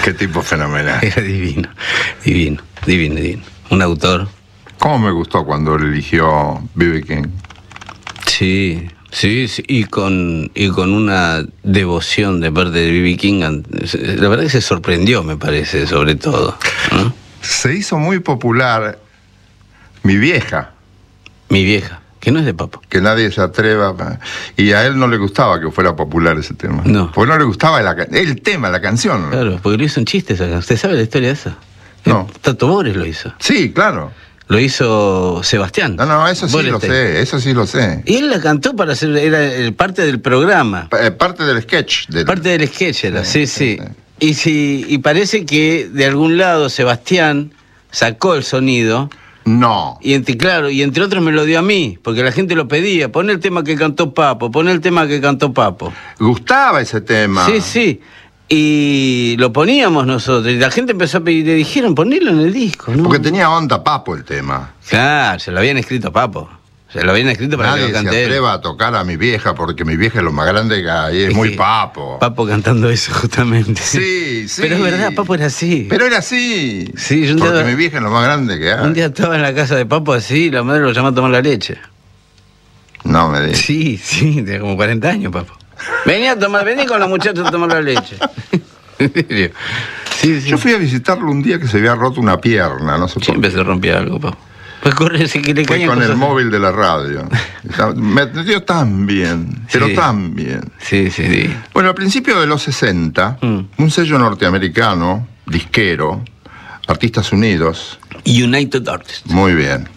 Qué tipo fenomenal. Era divino, divino, divino, divino. Un autor. ¿Cómo me gustó cuando él eligió B.B. King? Sí, sí, sí, y con una devoción de parte de B.B. King. La verdad que se sorprendió, me parece, sobre todo, ¿no? Se hizo muy popular Mi vieja. Mi vieja, que no es de Papo. Que nadie se atreva. Y a él no le gustaba que fuera popular ese tema. No. Porque no le gustaba el tema, la canción. Claro, porque lo hizo en chistes acá. ¿Usted sabe la historia de esa? No. Tato Bores lo hizo. Sí, claro. Lo hizo Sebastián. No, eso sí lo sé, eso sí lo sé. Y él la cantó para hacer, era parte del programa. Parte del sketch. Parte del sketch era, sí. Y parece que de algún lado Sebastián sacó el sonido. No. Y entre otros me lo dio a mí, porque la gente lo pedía. Pon el tema que cantó Papo, pon el tema que cantó Papo. Gustaba ese tema. Sí. Y lo poníamos nosotros, y la gente empezó a pedir, le dijeron ponerlo en el disco, ¿no? Porque tenía onda Papo el tema. Claro, se lo habían escrito Papo. Se lo habían escrito para que lo cante Nadie se atreva a tocar a Mi vieja, porque Mi vieja es lo más grande que hay, es muy Papo. Papo cantando eso, justamente. Sí. Pero es verdad, Papo era así. Pero era así. Sí, yo porque Mi vieja es lo más grande que hay. Un día estaba en la casa de Papo así, y la madre lo llamó a tomar la leche. No me digas. Sí, tenía como 40 años, Papo. Vení con la muchacha a tomar la leche. ¿En serio? Sí. Yo fui a visitarlo un día que se había roto una pierna, no sé por qué. Siempre se rompía algo, Papo. Pues corre, que le Fue caían con cosas. el móvil de la radio. Me atendió tan bien, pero tan bien. Sí. Bueno, a principios de los 60, un sello norteamericano, disquero, Artistas Unidos. United Artists. Muy bien.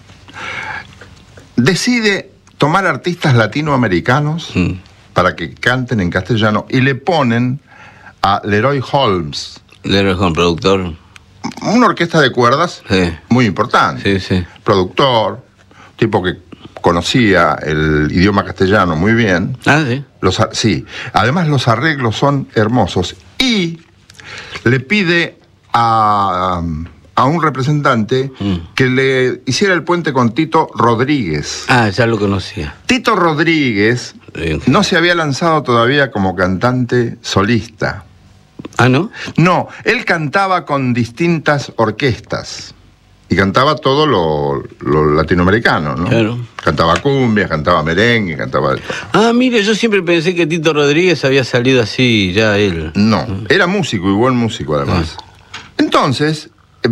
Decide tomar artistas latinoamericanos para que canten en castellano y le ponen a Leroy Holmes. Leroy Holmes, productor. Una orquesta de cuerdas muy importante. Sí. Productor, tipo que conocía el idioma castellano muy bien. Ah, sí. Sí. Además los arreglos son hermosos. Y le pide a un representante que le hiciera el puente con Tito Rodríguez. Ah, ya lo conocía. Tito Rodríguez no se había lanzado todavía como cantante solista. ¿Ah, no? No, él cantaba con distintas orquestas. Y cantaba todo lo latinoamericano, ¿no? Claro. Cantaba cumbia, cantaba merengue, cantaba... Ah, mire, yo siempre pensé que Tito Rodríguez había salido así, ya él. No, era músico y buen músico además. Entonces,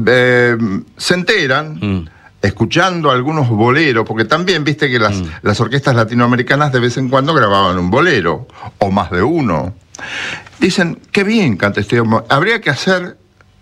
se enteran, escuchando algunos boleros, porque también viste que las orquestas latinoamericanas de vez en cuando grababan un bolero, o más de uno. Dicen, qué bien canta este hombre. Habría que hacer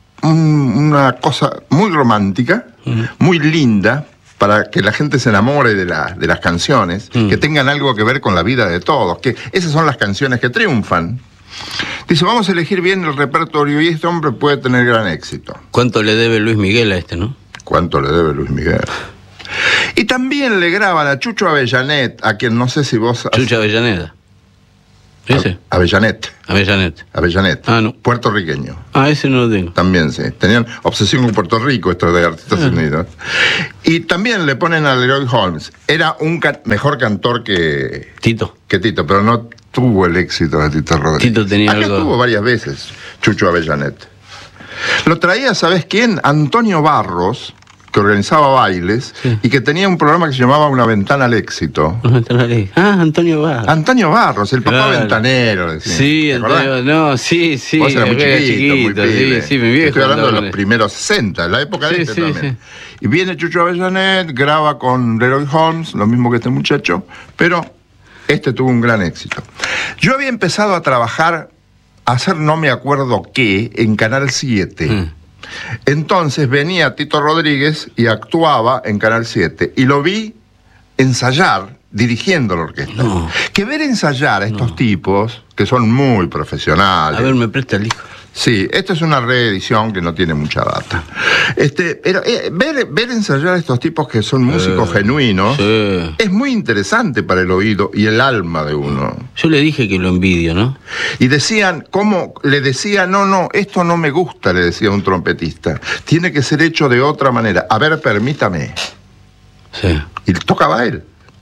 una cosa muy romántica, muy linda, para que la gente se enamore de las canciones, que tengan algo que ver con la vida de todos, que esas son las canciones que triunfan. Dice, vamos a elegir bien el repertorio y este hombre puede tener gran éxito. ¿Cuánto le debe Luis Miguel a este, no? ¿Cuánto le debe Luis Miguel? Y también le graban a Chucho Avellanet, a quien no sé si vos... Chucho Avellaneda. ¿Ese? Avellanet. Avellanet. Ah, no. Puertorriqueño. Ah, ese no lo tengo. También sí. Tenían obsesión con Puerto Rico, estos de Artistas Unidos. Y también le ponen a Leroy Holmes. Era un mejor cantor que Tito, pero no tuvo el éxito de Tito Rodríguez. Tito tenía Acá algo... estuvo varias veces Chucho Avellanet. Lo traía, ¿sabes quién? Antonio Barros, que organizaba bailes y que tenía un programa que se llamaba Una Ventana al Éxito. Ah, Antonio Barros. Antonio Barros, el papá ventanero. Decía. Sí, Antonio, no, sí. Vos eras muy chiquito, muy pibe. Sí, mi viejo. Estoy hablando de los primeros 60, la época de también. Y viene Chucho Avellanet, graba con Leroy Holmes, lo mismo que este muchacho, pero este tuvo un gran éxito. Yo había empezado a trabajar, a hacer no me acuerdo qué, en Canal 7. Entonces venía Tito Rodríguez y actuaba en Canal 7. Y lo vi ensayar, dirigiendo la orquesta. No. Que ver ensayar a estos tipos, que son muy profesionales... A ver, me presta el disco. Sí, esto es una reedición que no tiene mucha data. Pero ver ensayar a estos tipos que son músicos genuinos es muy interesante para el oído y el alma de uno. Yo le dije que lo envidio, ¿no? Y decían, ¿cómo? Le decía, no, esto no me gusta, le decía un trompetista. Tiene que ser hecho de otra manera. A ver, permítame. Sí. Y tocaba él.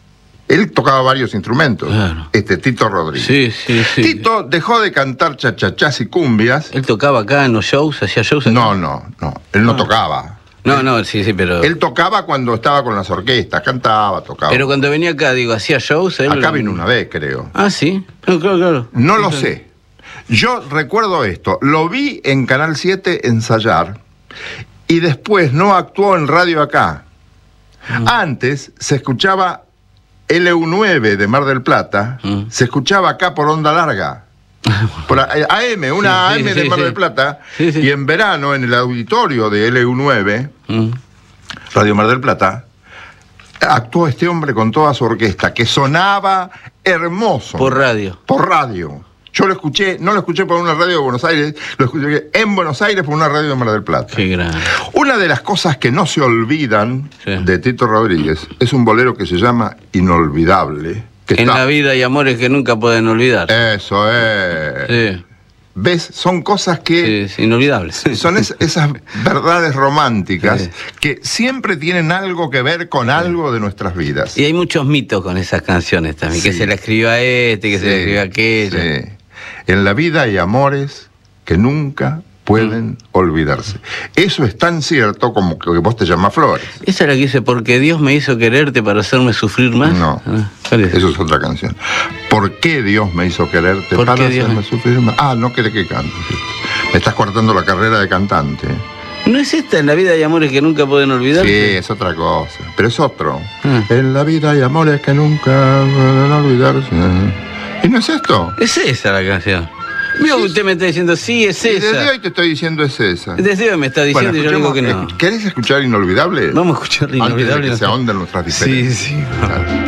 Él tocaba varios instrumentos, Claro. Tito Rodríguez. Sí, sí, sí. Tito dejó de cantar chachachás y cumbias. ¿Él tocaba acá en los shows? ¿Hacía shows acá? No, él no Ah. tocaba. No, sí, pero... Él tocaba cuando estaba con las orquestas, cantaba, tocaba. Pero cuando venía acá, digo, ¿hacía shows? Él... Acá vino una vez, creo. Ah, sí. Claro. No lo sé. Yo recuerdo esto. Lo vi en Canal 7 ensayar y después no actuó en radio acá. Antes se escuchaba LU9 de Mar del Plata, se escuchaba acá por onda larga. Por AM, una Sí, AM de Mar del Plata, Sí. y en verano en el auditorio de LU9, Radio Mar del Plata, actuó este hombre con toda su orquesta, que sonaba hermoso. Por radio. Por radio. Yo lo escuché, no lo escuché por una radio de Buenos Aires, lo escuché en Buenos Aires por una radio de Mar del Plata. Qué grande. Una de las cosas que no se olvidan Sí. de Tito Rodríguez es un bolero que se llama Inolvidable. Que En la vida hay amores que nunca pueden olvidar. Eso es. Sí, ¿Ves? Son cosas que... es inolvidable. Son esas verdades románticas Sí. que siempre tienen algo que ver con algo de nuestras vidas. Y hay muchos mitos con esas canciones también, Sí. que se la escribió a que se la escribió a aquella. Sí. En la vida hay amores que nunca pueden olvidarse. Eso es tan cierto como que vos te llamas Flores. Esa es la que dice, porque Dios me hizo quererte para hacerme sufrir más. No, ¿Cuál es? eso es otra canción. ¿Por qué Dios me hizo quererte ¿Por para qué Dios hacerme me- sufrir más? Ah, no querés que cante. Me estás cortando la carrera de cantante. ¿No es esta en la vida hay amores que nunca pueden olvidar? Sí, es otra cosa, pero es otro. Ah. En la vida hay amores que nunca pueden olvidarse. ¿Y no es esto? Es esa la canción. Veo que usted me está diciendo, sí, es Y desde esa. hoy te estoy diciendo es esa. Desde hoy me está diciendo y yo digo que no. ¿Querés escuchar Inolvidable? Vamos a escuchar Antes de Inolvidable. que se ahonden nuestras Sí, diferencias. sí. Claro.